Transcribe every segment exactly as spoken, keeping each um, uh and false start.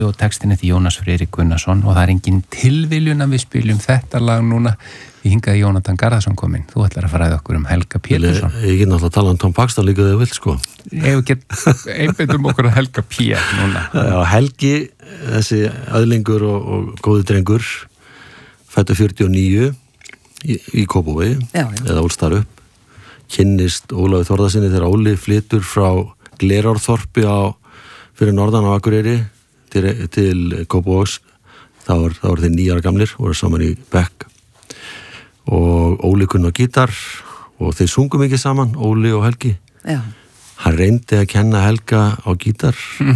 og textin eftir Jónas Friðrik Gunnarsson og það er engin tilviljun að við spiljum þetta lag núna. Ég hingaði Jónatan Garðarsson kominn. Þú ætlar að fræða okkur um Helga Pétursson. Ég, ég get náttúrulega að tala um Tom Paxton líka þegar þú vilt, sko. Ég get einbeitum okkur að Helga Pér núna. Já, Helgi, þessi öðlingur og, og góði drengur, fættur fjörutíu og níu í, í Kópavogi, eða ólstar upp. Kynnist Ólafi Þórðarsyni þegar Óli flytur frá Glerárþorpi á fyrir norðan á Akureyri til, til Kópavogs. þá var, þá var þeir níu ára gamlir, voru saman í bekk og Óli kunni á gítar og þeir sungu mikið saman, Óli og Helgi. Já. Hann reyndi að kenna Helga á gítar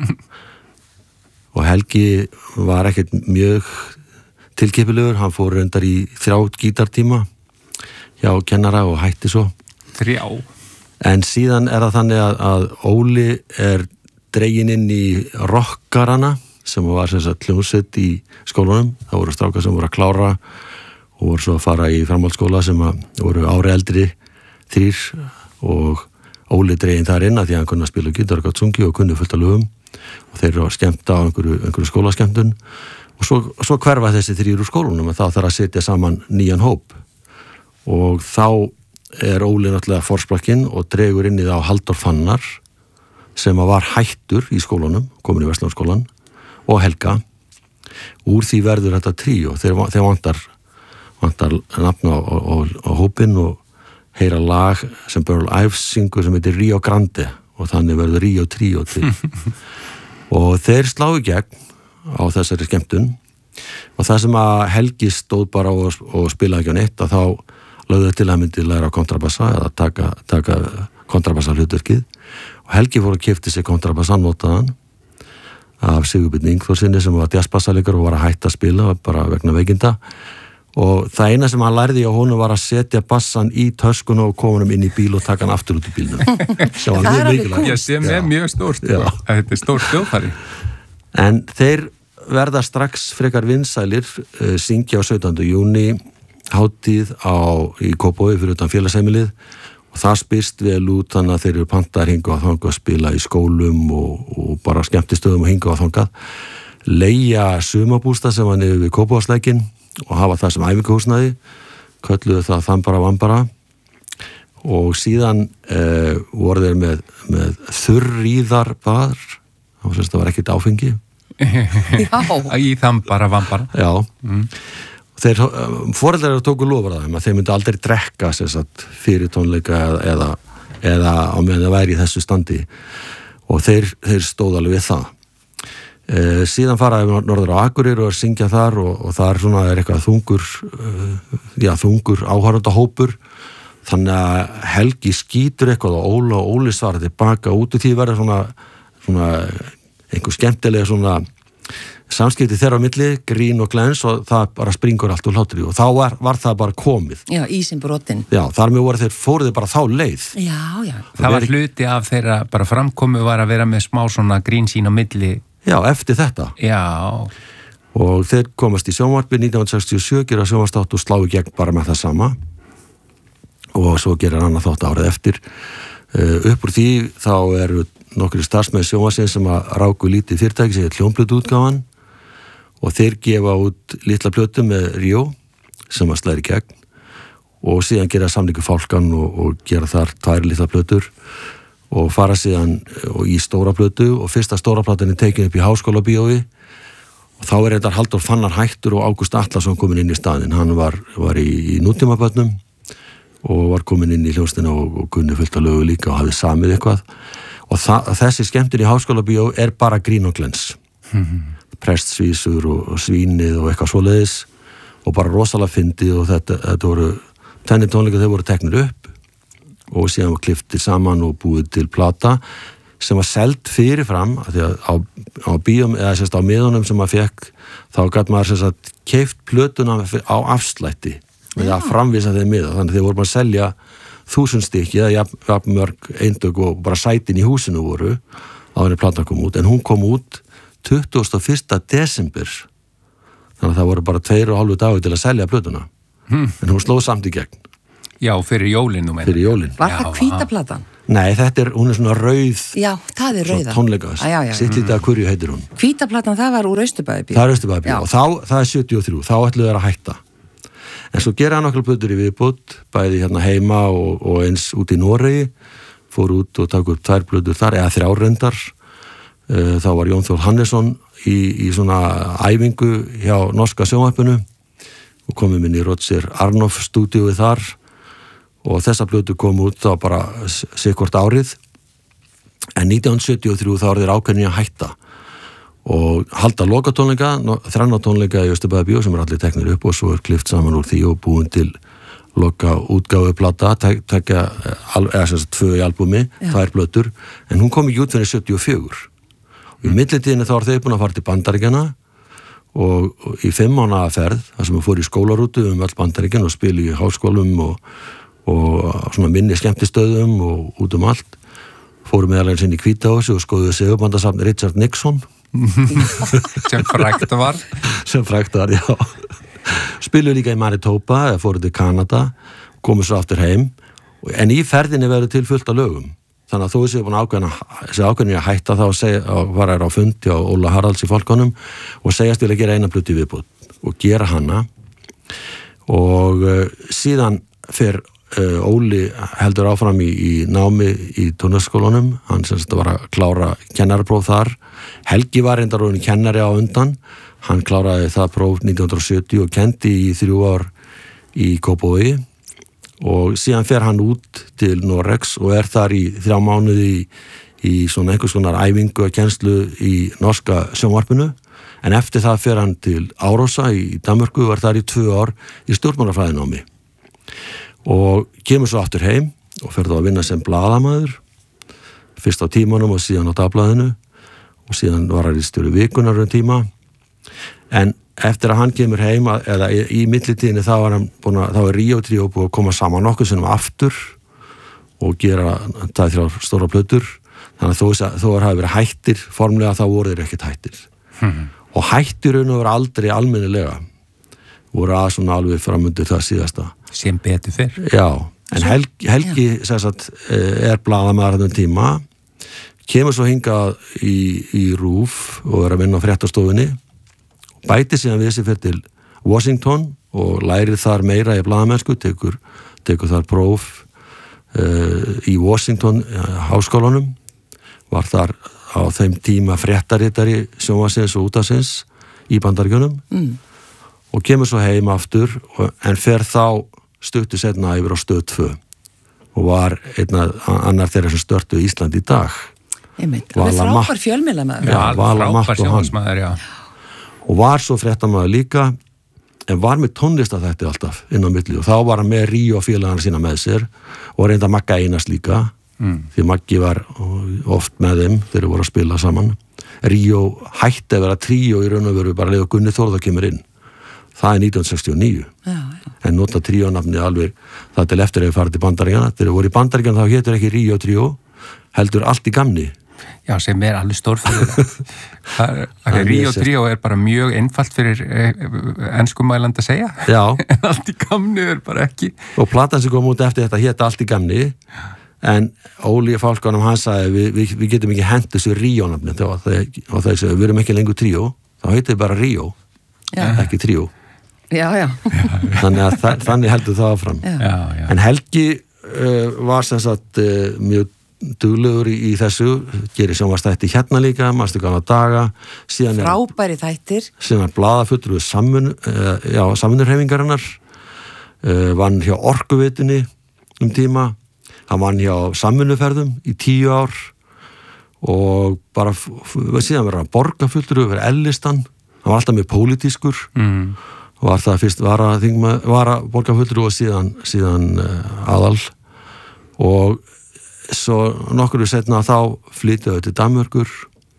og Helgi var ekkert mjög tilkipilegur, hann fór reyndar í þrjá gítartíma hjá kennara og hætti svo. Þrjá? En síðan er það þannig að, að Óli er dregin inn í rockarana sem var sem sagt hljómsveit í skólanum. Það voru strákar sem voru að klára og voru svo að fara í framhaldsskóla sem að voru ári eldri þrír og Óli dregin þar inn að því að hann kunni að spila gítar og gátt sungi og kunni fullt af lögum og þeir eru að skemmta á einhverju, einhverju skólaskemmtun og svo, svo hverfa þessi þrír úr skólanum og þá þarf að setja saman nýjan hóp og þá er Óli náttúrulega forsprakkin og dregur inn í það á Halldór Fannar sem var hættur í skólanum, komin í Verslunarskólan og Helga. Úr því verður þetta tríó, þeir, þeir vantar, vantar nafna á, á, á hópin og heyra lag sem Burl Ives syngur sem heitir Rio Grande og þannig verður Rio Tríó til. Og þeir slá í gegn á þessari skemmtun og það sem að Helgi stóð bara og, og spilaði ekki á neitt að þá lögðu til að myndi læra kontrabassa eða taka, taka kontrabassa hlutverkið og Helgi fór að keypti sig kontrabassa notaðan af Sigurbjörn Ingþórsinni sem var jazzbassaleikur og var að hætta að spila bara vegna veikinda og það eina sem hann lærði á honum var að setja bassan í töskuna og koma hann inn í bíl og taka hann aftur út í bílnum. Það er alveg kúl. Já, sem er mjög stórt. Þetta er stórt hljóðfæri. En þeir verða strax frekar vinsælir, uh, syngja á sautjánda júní hátíð á, í Kópavogi fyrir utan félagsheimilið og það spyrst vel út þannig að þeir eru pantaðir hinga og þangað að spila í skólum og, og bara skemmtistöðum og hinga og þangað leigja sumarbústað sem var niður við Kópavogslækinn og hafa það sem æfingahúsnæði kölluðu það Þambara Vambara og síðan eh, voru þeir með, með þurrýðarbað það var ekkert áfengi Já í Þambara Vambara Já mm. Þeir foreldrar tóku lofar að þeim að þeir myndi aldrei drekka sagt, fyrir tónleika eða, eða, eða á meðan það væri í þessu standi og þeir, þeir stóð alveg við það. E, síðan faraði við norður á Akureyri og að syngja þar og, og þar svona er eitthvað þungur, uh, já, þungur áhorfandahópur þannig að Helgi skýtur eitthvað og Óla og Óli svarði tilbaka út og því verður svona, svona einhver skemmtilega svona samskipti þeirra á milli, grín og glens og það bara springur allt úr hlátri og þá var, var það bara komið. Já, ísinn brotinn. Já, þar með voru þeir fóruði bara þá leið. Já, já. Það, það var hluti af þeirra bara framkomu var að vera með smá svona grín sín á milli. Já, eftir þetta. Já. Og þeir komast í sjónvarpi nítján hundruð sextíu og sjö, gera sjónvarstátt og slá í gegn bara með það sama og svo gerir annað þátt árið eftir. Uh, upp úr því þá eru nokkri starfsmenn sjónvarsins sem að ráku lítið fyrirtæki sem er hljómplötuútgáfan og þeir gefa út litla plötu með Ríó sem að slæri gegn og síðan gera samningu Fálkan og, og gera þar tvær litla plötur og fara síðan og í stóra plötu og fyrsta stóra platan er tekin upp í Háskólabíói og þá er þetta Halldór Fannar hættur og Ágúst Atlason komin inn í staðinn, hann var, var í, í nútímabötnum og var komin inn í hljómsveitina og, og kunni fullt af lögu líka og hafði samið eitthvað og það, þessi skemmtun í Háskólabíó er bara grín og glens mm-hmm. prestsvísur og, og svínið og eitthvað svoleiðis og bara rosalega fyndið og þetta, þetta voru tvenni tónleika þeir voru teknir upp og síðan var kliftið saman og búið til plata sem var seld fyrirfram því að á, á bíum eða sérst á miðunum sem maður fekk þá gæti maður sérst að keypt plötuna á afslætti með að framvísa þeim miða þannig að þeir voru bara að selja þúsund stykki eða jafn mörg eindök og bara sætin í húsinu voru á henni platan kom út en hún kom út tuttugasta og fyrsta desember þannig að það voru bara tveir og hálfu dagur til að selja plötuna hmm. en hún sló samt í gegn Já, fyrir jólin nú meina. Fyrir jólin. Var það hvítaplatan? Nei, þetta er, hún er svona rauð. Já, það er rauða. Tónleika, sitt lítið að hverju heitir hún. Hvítaplatan, það var úr Austurbæðarbíó. Það er Austurbæðarbíó og þá, það er sjötíu og þrjú, þá ætluðu þeir að hætta. En svo gera hann okkur plötur í viðbútt, bæði hérna heima og, og eins út í Noregi, fór út og takk upp tvær plötur þar, eða þrjárrendar. Þá var Jón Þór Hannesson í, í svona æfingu hjá norska sjónvarpinu og komum inn í Roger Arnoff stúdíóið þar og þessa plötu kom út þá bara sikkvort árið en nítján hundruð sjötíu og þrjú þá er þeir ákveðnir að hætta og halda lokatónleika, þrenna tónleika í Austurbæðarbíó sem er allir teknir upp og svo er klift saman úr því og búin til loka útgáfu plata, tekja eða sem sagt tvö í albumi, tvær plötur en hún kom ekki út fyrir sjötíu og fjögur og í millitíðinni þá er þeir búin að fara til Bandaríkjanna og í fimm mánaða ferð, þar sem við fórum í skólarútu um öll Bandaríkjan og spil í háskólum og, og svona minni skemmtistöðum og út um allt fórum meðaleginn sinni í Hvítahúsi og skoðuðu segurbandasafn Richard Nixon sem frækt var sem frækt var, já spiluðu líka í Manitoba eða fóruðu til Kanada komu svo aftur heim en í ferðinni verður til fullt af lögum þannig að þú séu búin ákveðna þessi ákveðnir að hætta þá að var að fundi á Óla Haralds í Fálkonum og segjast til að gera eina plötu viðbútt og gera hana og uh, síðan fer uh, Óli heldur áfram í, í námi í tónlistarskólanum hann sem þetta var að klára kennarapróf þar Helgi var reyndar orðinn kennari á undan hann kláraði það próf nítján hundruð og sjötíu og kendi í þrjú ár í Kópavogi og síðan fer hann út til Noregs og er þar í þrjá mánuði í, í svona einhvers konar æfingu og kennslu í norska sjónvarpinu en eftir það fer hann til Árósa í Danmörku og er þar í tvö ár í stjórnmálafræðinámi og kemur svo aftur heim og fer þá að vinna sem blaðamaður fyrst á Tímanum og síðan á Dagblaðinu og síðan var hann í stjóri Vikunar um tíma en eftir að hann kemur heim eða í, í millitíðinni þá var hann búin að þá er Ríó Tríó búin að koma saman nokkuð sinnum aftur og gera það þrjár stóra plötur þannig að þó, þó er hafi verið hættir formlega þá voru þeir ekkert hættir hmm. og hættir raun og veru aldrei almennilega voru að svona alveg framundir það síðasta sem betur fyrr já, en Helgi, Helgi sagt, er blaðamaður þennan tíma kemur svo hingað í, í RÚV og er að vinna á fréttastofunni bæti síðan við sig fyrir til Washington og lærir þar meira í blaðamennsku, tekur, tekur þar próf uh, í Washington uh, háskólanum, var þar á þeim tíma fréttaritari sjónvarpsins og útvarpsins í Bandaríkjunum mm. og kemur svo heim aftur og, en fer þá stuttu setna yfir á Stöð tvö og var einna annar þeirra sem störtu Ísland í dag. Einmitt, það er frábær fjölmiðlamaður. Já, Vala Matt og hann. Já. Og var svo fréttamaður líka en var með tónlistaþætti alltaf inn á milli og þá var hann með Ríó félagana sína með sér og reynda Magga Einars líka mm. því Maggi var oft með þeim þegar þeir voru að spila saman Ríó hætti að vera tríó í raun og veru bara leið og Gunni Þórðar kemur inn það er nítján hundruð sextíu og níu já, já. En nota tríónafni alveg það til eftir að við farið til Bandaríkjanna þegar við voru í Bandaríkjanna þá hétur ekki Ríó tríó heldur allt í gamni Já, sem er alveg stórfyrir Ríó tríó er bara mjög einfalt fyrir enskumæland að segja Já en allt í gamni er bara ekki og platan sem kom út eftir þetta hétt allt í gamni en Óli Fálkonum hann sagði við, við, við getum ekki hent þessu Ríó-nafni og það er við erum ekki lengur tríó þá heitir bara Ríó ekki tríó já, já. þannig að það, þannig heldur það áfram já. Já, já. En Helgi uh, var sem sagt uh, mjög duglegur í, í þessu, gerir sjónvarpsþætti hérna líka, mannstu gana daga síðan er, frábæri þættir síðan er blaðafullur við sammun uh, já, samvinnurhreyfingarinnar uh, vann hjá Orkuveitunni um tíma, hann vann hjá samvinnuferðum í tíu ár og bara síðan verið að borgarfullur við Ellistan, hann var alltaf með pólitískur mm. og var það fyrst var að, var að borgarfullur og síðan, síðan uh, aðal og svo nokkur við setna þá flytjaðu til Danmörkur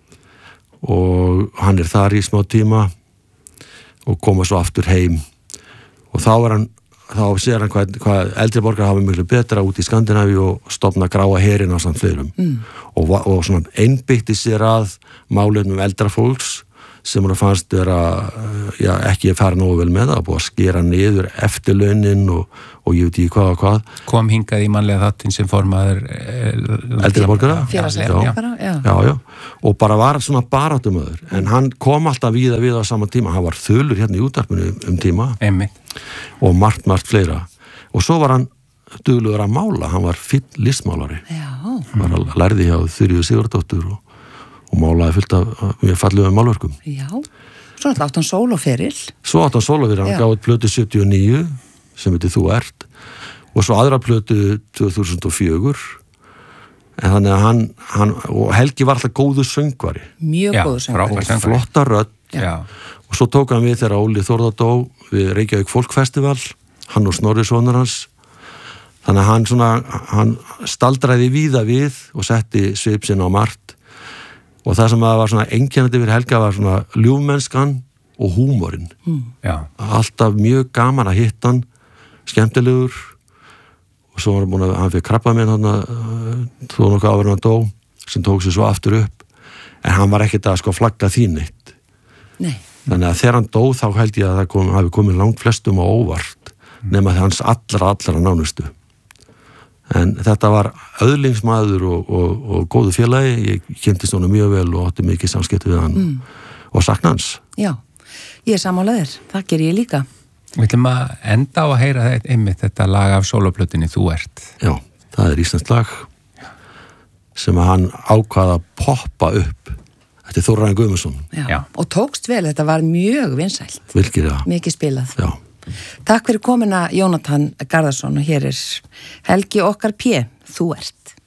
og hann er þar í smá tíma og koma svo aftur heim og þá er hann þá sér hann hvað, hvað eldri borgar hafa mjög betra út í Skandinavíu og stofna gráa herin á samt fleirum mm. og, og svona einbytti sér að málefnum eldra fólks sem hún fannst vera já, ekki að fara nógu vel með það, búið að skera niður eftirlaunin og, og ég veit ekki hvað og hvað. Kom hingað í mannlega þáttinn sem formaður eldri borgara? Félagslega borgara, já. Já, já, og bara var svona baráttumöður, en hann kom alltaf víða við á sama tíma, hann var þulur hérna í útvarpinu um tíma. Einmitt. Og margt, margt fleira. Og svo var hann duglegur að mála, hann var fínn listmálari. Já. Var að lærði hjá Þuríður Sigurðardóttur og og málaði fullt af mjög fallegum málverkum. Já, svo náttúrulega átt hann sólóferil. Svo átt hann sólóferil, hann gáði plötu sjötíu og níu sem heitir Þú ert og svo aðra plötu tvö þúsund og fjögur en þannig að hann, hann og Helgi var alltaf góður söngvari. Mjög góður söngvari. Og flotta rödd. Já. Og svo tók hann við þegar Óli Þórðar dó við Reykjavík Folkfestival, hann og Snorri sonur hans. Þannig að hann svona, hann staldraði víða við og setti svip sinn á margt. Og það sem var svona einkennandi fyrir Helga var svona ljúfmennskan og húmorinn. Mm. Já. Alltaf mjög gaman að hitta hann, skemmtilegur og svo var hann búin að hann fyrir krabba með hann þó nokkuð áður hann dó sem tók sér svo aftur upp en hann var ekkert að sko flagga þín neitt. Nei. Þannig að þegar hann dó þá held ég að það kom, hafi komið langt flestum á óvart mm. nema hans allra allra nánustu. En þetta var öðlingsmaður og, og, og góðu félagi, ég kynntist honum mjög vel og átti mikið samskipti við hann mm. og sakna hans. Já, ég er sammálaður, það ger ég líka. Við ætlum að enda á að heyra þetta, einmitt þetta lag af sólóplötunni Þú ert. Já, það er íslenskt lag sem að hann ákvaða að poppa upp. Þetta er Þórarinn Guðmundsson. Já. Já, og tókst vel, þetta var mjög vinsælt. Virkilega. Mikið spilað. Já. Takk fyrir komuna Jónatan Garðarsson og hér er Helgi okkar P. Þú ert.